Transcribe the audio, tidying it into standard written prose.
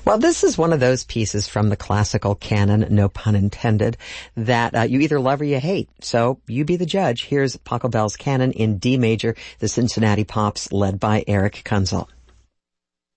Well, this is one of those pieces from the classical canon, no pun intended, that you either love or you hate. So you be the judge. Here's Pachelbel's Canon in D major, the Cincinnati Pops, led by Eric Kunzel.